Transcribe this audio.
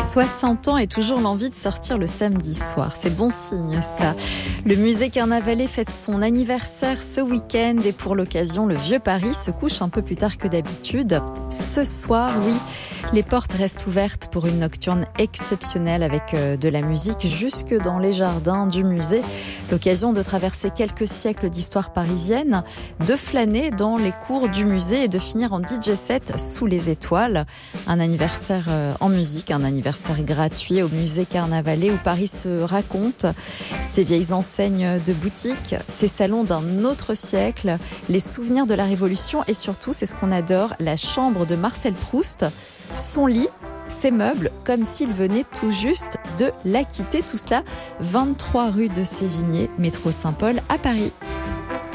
60 ans et toujours l'envie de sortir le samedi soir. C'est bon signe, ça. Le musée Carnavalet fête son anniversaire ce week-end et pour l'occasion, le Vieux Paris se couche un peu plus tard que d'habitude. Ce soir, oui, les portes restent ouvertes pour une nocturne exceptionnelle avec de la musique jusque dans les jardins du musée. L'occasion de traverser quelques siècles d'histoire parisienne, de flâner dans les cours du musée et de finir en DJ set sous les étoiles. Un anniversaire en musique, un anniversaire gratuit au musée Carnavalet où Paris se raconte, ses vieilles enseignes de boutiques, ses salons d'un autre siècle, les souvenirs de la Révolution et surtout, c'est ce qu'on adore, la chambre de Marcel Proust, son lit, ses meubles, comme s'il venait tout juste de la quitter. Tout cela, 23 rue de Sévigné, métro Saint-Paul à Paris.